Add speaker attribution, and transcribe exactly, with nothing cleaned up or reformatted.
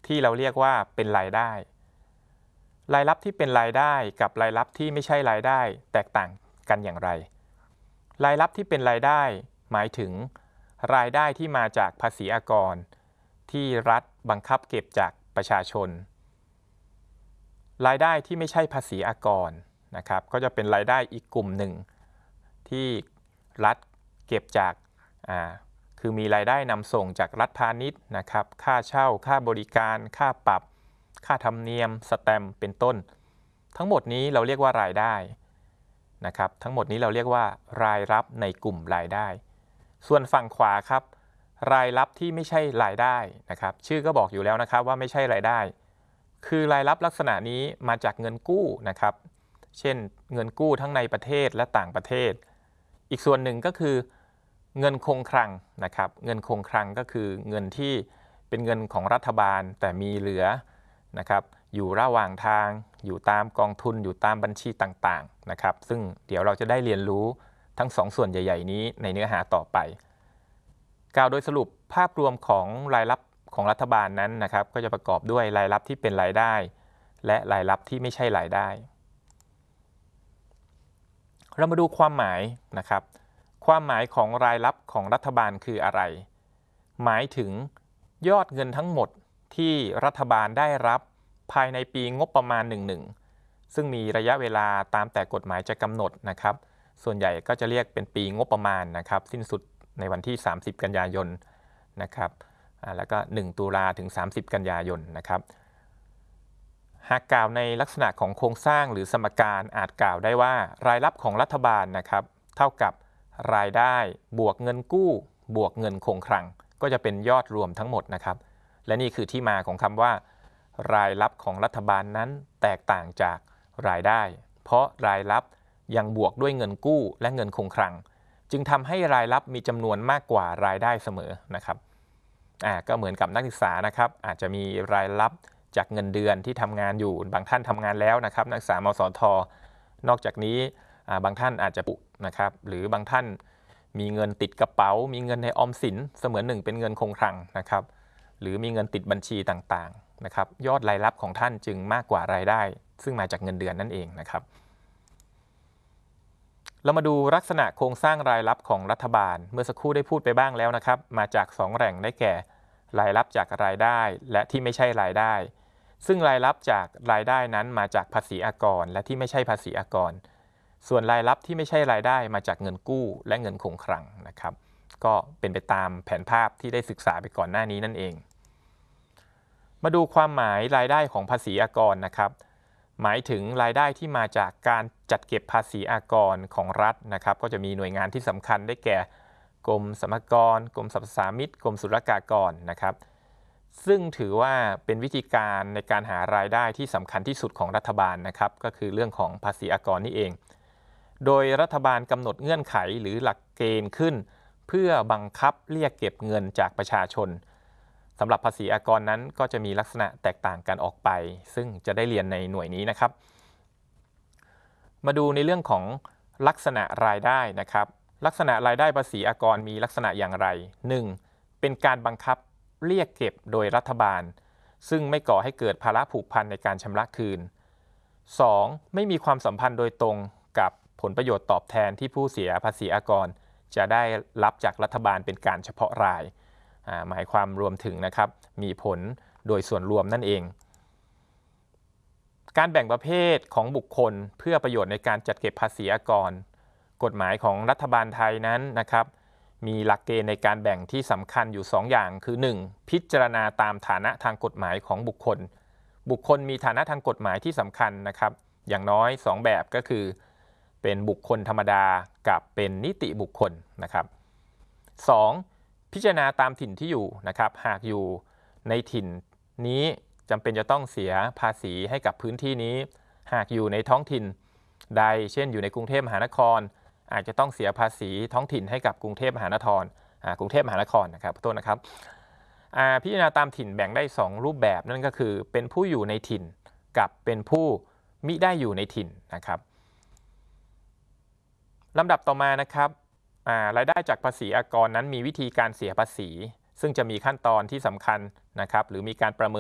Speaker 1: ที่เราเรียกว่าเป็นรายได้รายรับที่เป็นรายได้กับรายรับที่ไม่ใช่รายได้แตกต่างกันอย่างไรรายรับที่เป็นรายได้หมายถึงรายได้ที่มาจากภาษีอากรที่รัฐบังคับเก็บจากประชาชนรายได้ที่ไม่ใช่ภาษีอากรนะครับก็จะเป็นรายได้อีกกลุ่มหนึ่งที่รัฐเก็บจากอ่าคือมีรายได้นำส่งจากรัฐพาณิชย์นะครับค่าเช่าค่าบริการค่าปรับค่าธรรมเนียมสแตมป์เป็นต้นทั้งหมดนี้เราเรียกว่ารายได้นะครับทั้งหมดนี้เราเรียกว่ารายรับในกลุ่มรายได้ส่วนฝั่งขวาครับรายรับที่ไม่ใช่รายได้นะครับชื่อก็บอกอยู่แล้วนะครับว่าไม่ใช่รายได้คือรายรับลักษณะนี้มาจากเงินกู้นะครับเช่นเงินกู้ทั้งในประเทศและต่างประเทศอีกส่วนหนึ่งก็คือเงินคงคลังนะครับเงินคงคลังก็คือเงินที่เป็นเงินของรัฐบาลแต่มีเหลือนะครับอยู่ระหว่างทางอยู่ตามกองทุนอยู่ตามบัญชีต่างๆนะครับซึ่งเดี๋ยวเราจะได้เรียนรู้ทั้งสองส่วนใหญ่ๆนี้ในเนื้อหาต่อไปกล่าวโดยสรุปภาพรวมของรายรับของรัฐบาลนั้นนะครับก็จะประกอบด้วยรายรับที่เป็นรายได้และรายรับที่ไม่ใช่รายได้เรามาดูความหมายนะครับความหมายของรายรับของรัฐบาลคืออะไรหมายถึงยอดเงินทั้งหมดที่รัฐบาลได้รับภายในปีงบประมาณหนึ่งๆซึ่งมีระยะเวลาตามแต่กฎหมายจะกำหนดนะครับส่วนใหญ่ก็จะเรียกเป็นปีงบประมาณนะครับสิ้นสุดในวันที่สามสิบกันยายนนะครับแล้วก็หนึ่งตุลาถึงสามสิบกันยายนนะครับหากกล่าวในลักษณะของโครงสร้างหรือสมการอาจกล่าวได้ว่ารายรับของรัฐบาลนะครับเท่ากับรายได้บวกเงินกู้บวกเงินคงคลังก็จะเป็นยอดรวมทั้งหมดนะครับและนี่คือที่มาของคำว่ารายรับของรัฐบาลนั้นแตกต่างจากรายได้เพราะรายรับยังบวกด้วยเงินกู้และเงินคงคลังจึงทำให้รายรับมีจำนวนมากกว่ารายได้เสมอนะครับอ่าก็เหมือนกับนักศึกษานะครับอาจจะมีรายรับจากเงินเดือนที่ทำงานอยู่บางท่านทำงานแล้วนะครับนักศึกษามสท.นอกจากนี้บางท่านอาจจะปุนะครับหรือบางท่านมีเงินติดกระเป๋ามีเงินในออมสินเสมือนหนึ่งเป็นเงินคงคลังนะครับหรือมีเงินติดบัญชีต่างๆนะครับยอดรายรับของท่านจึงมากกว่ารายได้ซึ่งมาจากเงินเดือนนั่นเองนะครับเรามาดูลักษณะโครงสร้างรายรับของรัฐบาลเมื่อสักครู่ได้พูดไปบ้างแล้วนะครับมาจากสองแหล่งได้แก่รายรับจากรายได้และที่ไม่ใช่รายได้ซึ่งรายรับจากรายได้นั้นมาจากภาษีอากรและที่ไม่ใช่ภาษีอากรส่วนรายรับที่ไม่ใช่รายได้มาจากเงินกู้และเงินคงคลังนะครับก็เป็นไปตามแผนภาพที่ได้ศึกษาไปก่อนหน้านี้นั่นเองมาดูความหมายรายได้ของภาษีอากรนะครับหมายถึงรายได้ที่มาจากการจัดเก็บภาษีอากรของรัฐนะครับก็จะมีหน่วยงานที่สำคัญได้แก่กรมสรรพากรกรมสรรพสามิตกรมศุลกากรนะครับซึ่งถือว่าเป็นวิธีการในการหารายได้ที่สำคัญที่สุดของรัฐบาลนะครับก็คือเรื่องของภาษีอากรนี่เองโดยรัฐบาลกำหนดเงื่อนไขหรือหลักเกณฑ์ขึ้นเพื่อบังคับเรียกเก็บเงินจากประชาชนสำหรับภาษีอากรนั้นก็จะมีลักษณะแตกต่างกันออกไปซึ่งจะได้เรียนในหน่วยนี้นะครับมาดูในเรื่องของลักษณะรายได้นะครับลักษณะรายได้ภาษีอากรมีลักษณะอย่างไร หนึ่ง. เป็นการบังคับเรียกเก็บโดยรัฐบาลซึ่งไม่ก่อให้เกิดภาระผูกพันในการชำระคืน สอง. ไม่มีความสัมพันธ์โดยตรงกับผลประโยชน์ตอบแทนที่ผู้เสียภาษีอากรจะได้รับจากรัฐบาลเป็นการเฉพาะรายหมายความรวมถึงนะครับมีผลโดยส่วนรวมนั่นเองการแบ่งประเภทของบุคคลเพื่อประโยชน์ในการจัดเก็บภาษีอากรกฎหมายของรัฐบาลไทยนั้นนะครับมีหลักเกณฑ์ในการแบ่งที่สำคัญอยู่สองอย่างคือ หนึ่ง. พิจารณาตามฐานะทางกฎหมายของบุคคลบุคคลมีฐานะทางกฎหมายที่สำคัญนะครับอย่างน้อยสองแบบก็คือเป็นบุคคลธรรมดากับเป็นนิติบุคคลนะครับ สอง. พิจารณาตามถิ่นที่อยู่นะครับหากอยู่ในถิ่นนี้จำเป็นจะต้องเสียภาษีให้กับพื้นที่นี้หากอยู่ในท้องถิ่นใดเช่นอยู่ในกรุงเทพมหานครอาจจะต้องเสียภาษีท้องถิ่นให้กับกรุงเทพมหานครกรุงเทพมหานครนะครับขอโทษนะครับพิจารณาตามถิ่นแบ่งได้สองรูปแบบนั่นก็คือเป็นผู้อยู่ในถิ่นกับเป็นผู้มิได้อยู่ในถิ่นนะครับลำดับต่อมานะครับรายได้จากภาษีอากรนั้นมีวิธีการเสียภาษีซึ่งจะมีขั้นตอนที่สำคัญนะครับหรือมีการประเมิน